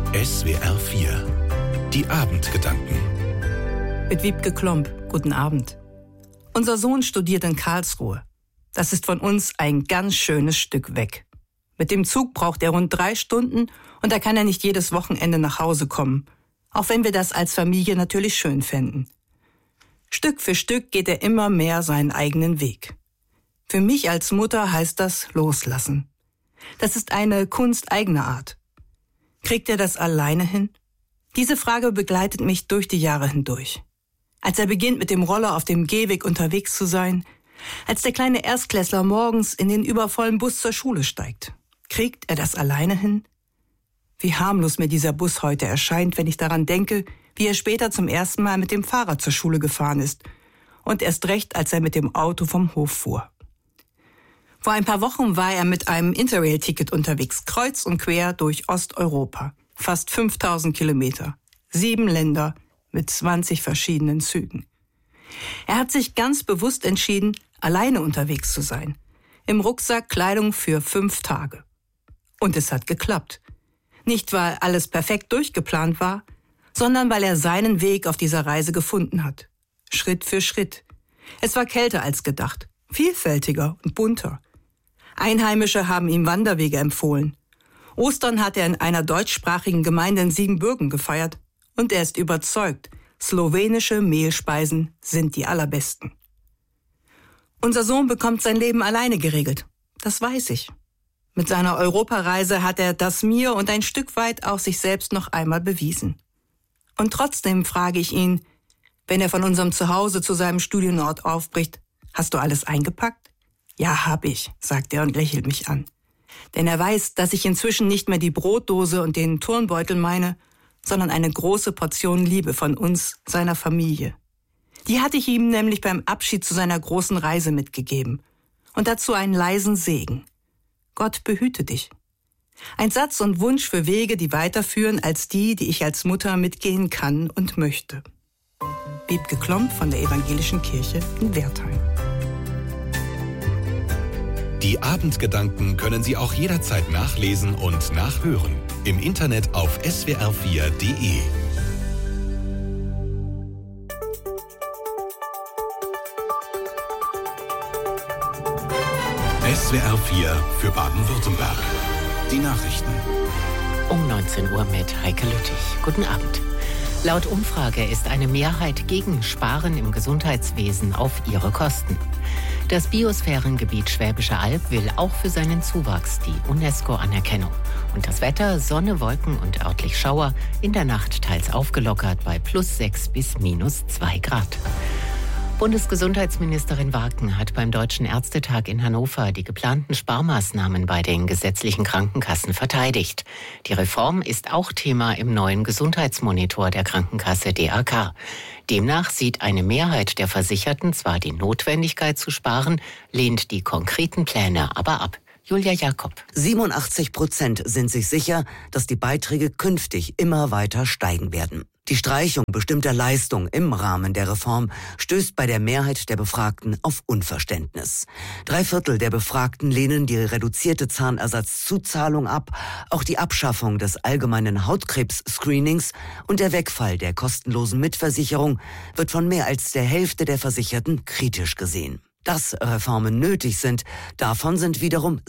SWR 4. Die Abendgedanken. Mit Wiebke Klomp. Guten Abend. Unser Sohn studiert in Karlsruhe. Das ist von uns ein ganz schönes Stück weg. Mit dem Zug braucht er rund 3 Stunden und da kann er nicht jedes Wochenende nach Hause kommen. Auch wenn wir das als Familie natürlich schön fänden. Stück für Stück geht er immer mehr seinen eigenen Weg. Für mich als Mutter heißt das loslassen. Das ist eine Kunst eigener Art. Kriegt er das alleine hin? Diese Frage begleitet mich durch die Jahre hindurch. Als er beginnt, mit dem Roller auf dem Gehweg unterwegs zu sein, als der kleine Erstklässler morgens in den übervollen Bus zur Schule steigt. Kriegt er das alleine hin? Wie harmlos mir dieser Bus heute erscheint, wenn ich daran denke, wie er später zum ersten Mal mit dem Fahrrad zur Schule gefahren ist und erst recht, als er mit dem Auto vom Hof fuhr. Vor ein paar Wochen war er mit einem Interrail-Ticket unterwegs, kreuz und quer durch Osteuropa. Fast 5000 Kilometer, 7 Länder mit 20 verschiedenen Zügen. Er hat sich ganz bewusst entschieden, alleine unterwegs zu sein. Im Rucksack Kleidung für 5 Tage. Und es hat geklappt. Nicht, weil alles perfekt durchgeplant war, sondern weil er seinen Weg auf dieser Reise gefunden hat. Schritt für Schritt. Es war kälter als gedacht, vielfältiger und bunter. Einheimische haben ihm Wanderwege empfohlen. Ostern hat er in einer deutschsprachigen Gemeinde in Siebenbürgen gefeiert und er ist überzeugt, slowenische Mehlspeisen sind die allerbesten. Unser Sohn bekommt sein Leben alleine geregelt, das weiß ich. Mit seiner Europareise hat er das mir und ein Stück weit auch sich selbst noch einmal bewiesen. Und trotzdem frage ich ihn, wenn er von unserem Zuhause zu seinem Studienort aufbricht, hast du alles eingepackt? Ja, hab ich, sagt er und lächelt mich an. Denn er weiß, dass ich inzwischen nicht mehr die Brotdose und den Turnbeutel meine, sondern eine große Portion Liebe von uns, seiner Familie. Die hatte ich ihm nämlich beim Abschied zu seiner großen Reise mitgegeben. Und dazu einen leisen Segen. Gott behüte dich. Ein Satz und Wunsch für Wege, die weiterführen als die ich als Mutter mitgehen kann und möchte. Wiebke Klomp von der Evangelischen Kirche in Wertheim. Die Abendgedanken können Sie auch jederzeit nachlesen und nachhören. Im Internet auf swr4.de. SWR 4 für Baden-Württemberg. Die Nachrichten. Um 19 Uhr mit Heike Lüttich. Guten Abend. Laut Umfrage ist eine Mehrheit gegen Sparen im Gesundheitswesen auf ihre Kosten. Das Biosphärengebiet Schwäbische Alb will auch für seinen Zuwachs die UNESCO-Anerkennung. Und das Wetter, Sonne, Wolken und örtlich Schauer, in der Nacht teils aufgelockert bei +6 bis -2 Grad. Bundesgesundheitsministerin Wagen hat beim Deutschen Ärztetag in Hannover die geplanten Sparmaßnahmen bei den gesetzlichen Krankenkassen verteidigt. Die Reform ist auch Thema im neuen Gesundheitsmonitor der Krankenkasse DAK. Demnach sieht eine Mehrheit der Versicherten zwar die Notwendigkeit zu sparen, lehnt die konkreten Pläne aber ab. Julia Jakob. 87% sind sich sicher, dass die Beiträge künftig immer weiter steigen werden. Die Streichung bestimmter Leistungen im Rahmen der Reform stößt bei der Mehrheit der Befragten auf Unverständnis. 3/4 der Befragten lehnen die reduzierte Zahnersatzzuzahlung ab. Auch die Abschaffung des allgemeinen Hautkrebs-Screenings und der Wegfall der kostenlosen Mitversicherung wird von mehr als der Hälfte der Versicherten kritisch gesehen. Dass Reformen nötig sind, davon sind wiederum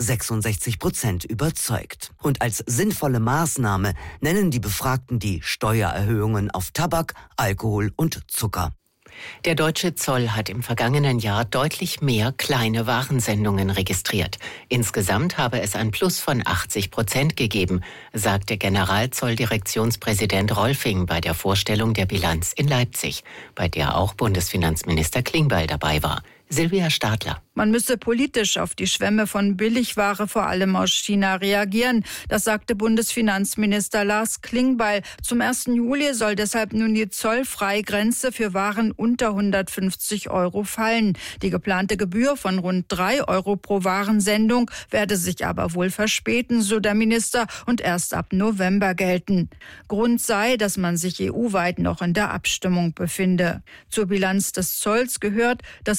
66% überzeugt. Und als sinnvolle Maßnahme nennen die Befragten die Steuererhöhungen auf Tabak, Alkohol und Zucker. Der deutsche Zoll hat im vergangenen Jahr deutlich mehr kleine Warensendungen registriert. Insgesamt habe es ein Plus von 80% gegeben, sagte Generalzolldirektionspräsident Rolfing bei der Vorstellung der Bilanz in Leipzig, bei der auch Bundesfinanzminister Klingbeil dabei war. Silvia Stadler. Man müsse politisch auf die Schwemme von Billigware vor allem aus China reagieren. Das sagte Bundesfinanzminister Lars Klingbeil. Zum 1. Juli soll deshalb nun die Zollfreigrenze für Waren unter 150 € fallen. Die geplante Gebühr von rund 3 € pro Warensendung werde sich aber wohl verspäten, so der Minister, und erst ab November gelten. Grund sei, dass man sich EU-weit noch in der Abstimmung befinde. Zur Bilanz des Zolls gehört, dass Bundesfinanzminister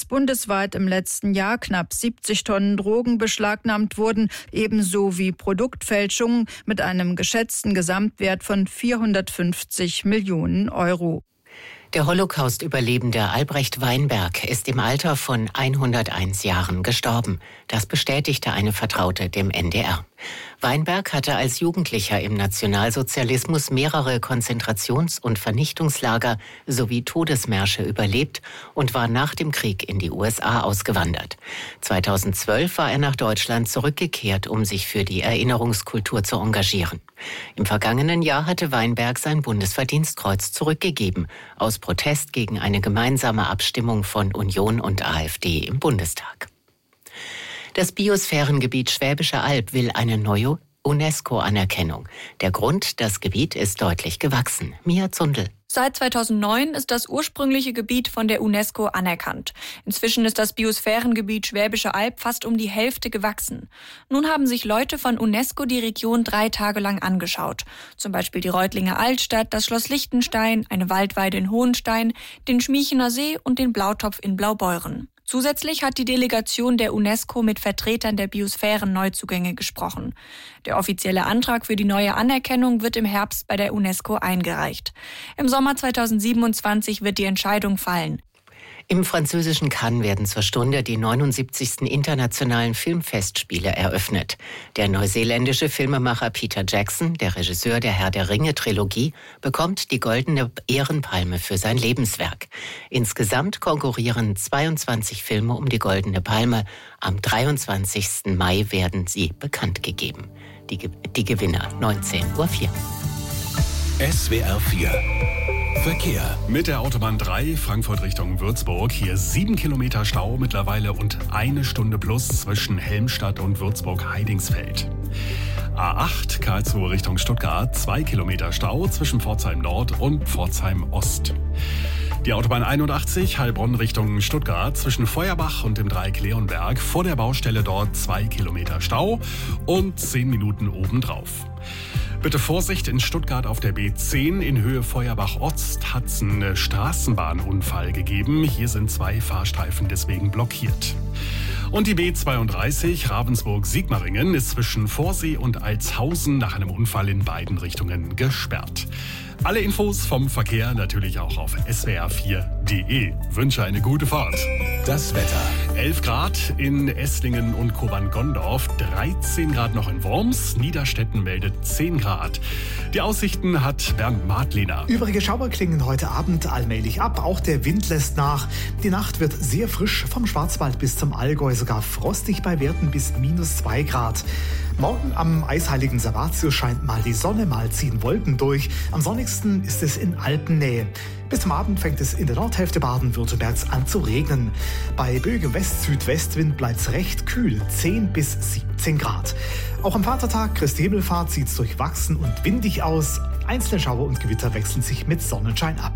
bundesweit im letzten Jahr knapp 70 Tonnen Drogen beschlagnahmt wurden, ebenso wie Produktfälschungen mit einem geschätzten Gesamtwert von 450 Millionen Euro. Der Holocaust-Überlebende Albrecht Weinberg ist im Alter von 101 Jahren gestorben. Das bestätigte eine Vertraute dem NDR. Weinberg hatte als Jugendlicher im Nationalsozialismus mehrere Konzentrations- und Vernichtungslager sowie Todesmärsche überlebt und war nach dem Krieg in die USA ausgewandert. 2012 war er nach Deutschland zurückgekehrt, um sich für die Erinnerungskultur zu engagieren. Im vergangenen Jahr hatte Weinberg sein Bundesverdienstkreuz zurückgegeben, aus Protest gegen eine gemeinsame Abstimmung von Union und AfD im Bundestag. Das Biosphärengebiet Schwäbische Alb will eine neue UNESCO-Anerkennung. Der Grund, das Gebiet ist deutlich gewachsen. Mia Zundel. Seit 2009 ist das ursprüngliche Gebiet von der UNESCO anerkannt. Inzwischen ist das Biosphärengebiet Schwäbische Alb fast um die Hälfte gewachsen. Nun haben sich Leute von UNESCO die Region 3 Tage lang angeschaut. Zum Beispiel die Reutlinger Altstadt, das Schloss Lichtenstein, eine Waldweide in Hohenstein, den Schmiechener See und den Blautopf in Blaubeuren. Zusätzlich hat die Delegation der UNESCO mit Vertretern der Biosphären-Neuzugänge gesprochen. Der offizielle Antrag für die neue Anerkennung wird im Herbst bei der UNESCO eingereicht. Im Sommer 2027 wird die Entscheidung fallen. Im französischen Cannes werden zur Stunde die 79. Internationalen Filmfestspiele eröffnet. Der neuseeländische Filmemacher Peter Jackson, der Regisseur der Herr-der-Ringe-Trilogie, bekommt die Goldene Ehrenpalme für sein Lebenswerk. Insgesamt konkurrieren 22 Filme um die Goldene Palme. Am 23. Mai werden sie bekannt gegeben. Die Gewinner 19:04 Uhr. SWR 4 Verkehr. Mit der Autobahn 3 Frankfurt Richtung Würzburg. Hier 7 Kilometer Stau mittlerweile und 1 Stunde plus zwischen Helmstadt und Würzburg-Heidingsfeld. A8 Karlsruhe Richtung Stuttgart. 2 Kilometer Stau zwischen Pforzheim Nord und Pforzheim Ost. Die Autobahn 81 Heilbronn Richtung Stuttgart zwischen Feuerbach und dem Dreieck Leonberg. Vor der Baustelle dort 2 Kilometer Stau und 10 Minuten obendrauf. Bitte Vorsicht in Stuttgart auf der B10 in Höhe Feuerbach-Ost hat es einen Straßenbahnunfall gegeben. Hier sind 2 Fahrstreifen deswegen blockiert. Und die B32 Ravensburg-Sigmaringen ist zwischen Vorsee und Altshausen nach einem Unfall in beiden Richtungen gesperrt. Alle Infos vom Verkehr natürlich auch auf swr4.de. Wünsche eine gute Fahrt. Das Wetter. 11 Grad in Esslingen und Kobern-Gondorf, 13 Grad noch in Worms, Niederstetten meldet 10 Grad. Die Aussichten hat Bernd Madlener. Übrige Schauer klingen heute Abend allmählich ab, auch der Wind lässt nach. Die Nacht wird sehr frisch, vom Schwarzwald bis zum Allgäu sogar frostig bei Werten bis -2 Grad. Morgen am eisheiligen Sabatius scheint mal die Sonne, mal ziehen Wolken durch. Am sonnigsten ist es in Alpennähe. Bis zum Abend fängt es in der Nordhälfte Baden-Württembergs an zu regnen. Bei böigem West-Südwestwind bleibt es recht kühl, 10 bis 17 Grad. Auch am Vatertag, Christi Himmelfahrt, sieht es durchwachsen und windig aus. Einzelne Schauer und Gewitter wechseln sich mit Sonnenschein ab.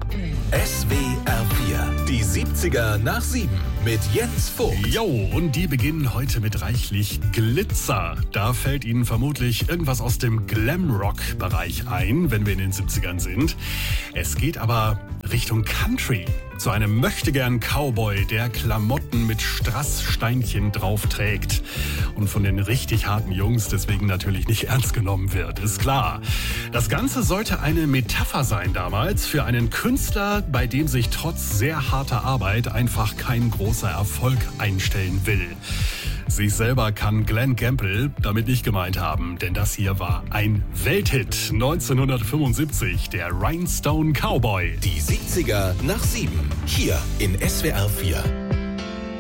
SWR 4, die 70er nach 7 mit Jens Vogt. Jo, und die beginnen heute mit reichlich Glitzer. Da fällt Ihnen vermutlich irgendwas aus dem Glamrock-Bereich ein, wenn wir in den 70ern sind. Es geht aber Richtung Country. Zu einem möchtegern Cowboy, der Klamotten mit Strasssteinchen drauf trägt und von den richtig harten Jungs deswegen natürlich nicht ernst genommen wird, ist klar. Das Ganze sollte eine Metapher sein damals für einen Künstler, bei dem sich trotz sehr harter Arbeit einfach kein großer Erfolg einstellen will. Sich selber kann Glenn Campbell damit nicht gemeint haben, denn das hier war ein Welthit 1975, der Rhinestone Cowboy. Die 70er nach 7, hier in SWR 4.